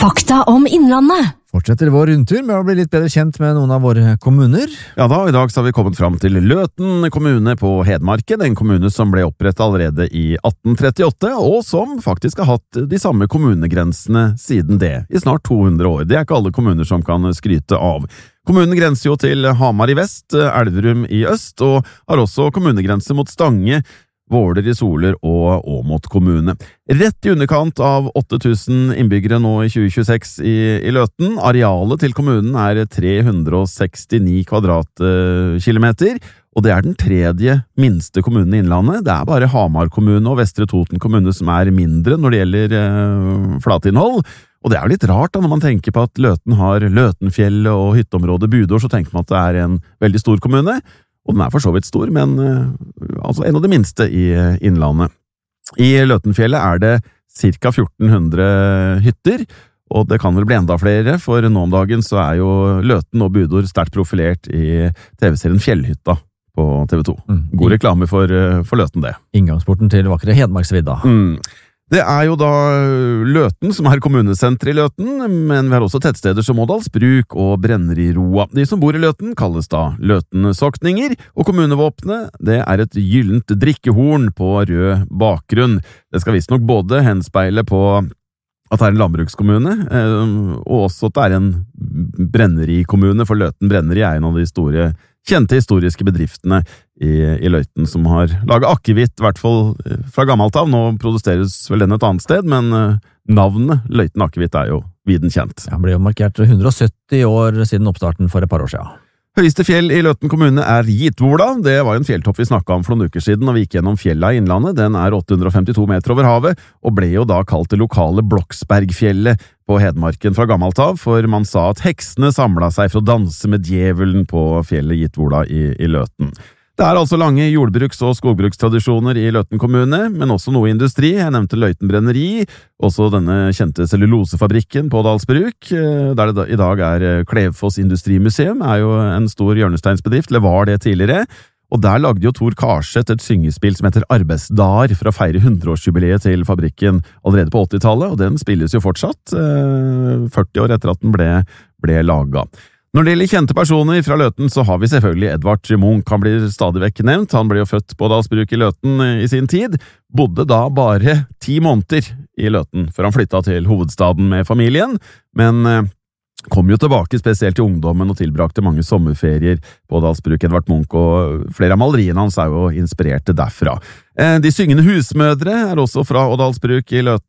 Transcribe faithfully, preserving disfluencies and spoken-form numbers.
Fakta om Innlandet. Fortsetter vår rundtur med å bli litt bedre kjent med noen av våre kommuner. Ja da, i dag så har vi kommet fram til Løten kommune på Hedmarken, en kommune som ble opprettet allerede i atten trettiåtte, og som faktisk har hatt de samme kommunegrensene siden det, i snart to hundre år. Det er ikke alle kommuner som kan skryte av. Kommunen grenser jo til Hamar i vest, Elverum i øst, og har også kommunegrense mot Stange, Våler i Soler og Åmot kommune. Rett i underkant av åtte tusen innbyggere nå i tjue tjueseks i, i Løten. Arealet til kommunen er tre hundre sekstini kvadratkilometer, og det er den tredje minste kommunen i Innlandet. Det er bare Hamar kommune og Vestre Toten kommune som er mindre når det gjelder eh, flatinnhold. Og det er jo litt rart da, når man tenker på at Løten har Løtenfjellet og hytteområdet Budår, så tenker man at det er en veldig stor kommune. Og den er for så vidt stor, men uh, altså en av de minste i uh, Innlandet. I Løtenfjellet er det ca. fjorten hundre hytter, og det kan vel bli enda flere, for nå om dagen så er jo Løten og Budår sterkt profilert i T V-serien Fjellhytta på T V to. Mm. God reklame for, uh, for Løten det. Inngangsporten til vakre Hedmarksvidda. Mm. Det er jo da Løten som er kommunesenter i Løten, men vi har også tettsteder som Ådalsbruk og Brenneriroa. De som bor i Løten kalles da Løtensokninger, og kommunevåpnet det er et gyllent drikkehorn på rød bakgrunn. Det skal visstnok både henspeile på at det er en landbrukskommune, og også at det er en brennerikommune, for Løten Brenneri er en av de store kjente historiske bedriftene i, i Løten som har laget akevitt, i hvert fall fra gammelt av. Nå produseres vel den et annet sted, men navnet Løten akevitt er jo viden kjent. Ja, ble jo markert hundre sytti år siden oppstarten for et par år siden. Høyeste fjell i Løten kommune er Gitvola. Det var en fjelltopp vi snakket om for noen uker siden, og vi gikk gjennom fjella i Innlandet. Den er åtte hundre femtito meter over havet, og ble jo da kalt det lokale Bloksbergfjellet på Hedmarken fra gammelt av, for man sa at heksene samlet seg for å danse med djevelen på fjellet Gitvola i, i Løten. Det er altså lange jordbruks- og skogbrukstradisjoner i Løten kommune, men også noe industri. Jeg nevnte Løten Brenneri, også denne kjente cellulosefabrikken på Ådalsbruk, der det i dag er Klevfoss Industrimuseum, er jo en stor hjørnesteinsbedrift, eller var det tidligere. Og der lagde jo Tor Karseth et syngespill som heter Arbeidsdager for å feire hundreårsjubileet til fabrikken allerede på åttitallet, og den spilles jo fortsatt, førti år etter at den ble, ble laget. Når det gjelder kjente personer fra Løten, så har vi selvfølgelig Edvard Munch. Han blir stadig vekk nevnt. Han ble jo født på Ådalsbruk i Løten i sin tid, bodde da bare ti måneder i Løten, før han flyttet til hovedstaden med familien, men kom jo tilbake spesielt til ungdommen og tilbrakte mange sommerferier på Ådalsbruk, Edvard Munch, og flere av maleriene hans er jo inspirerte derfra. De syngende husmødre er også fra Ådalsbruk i Løten.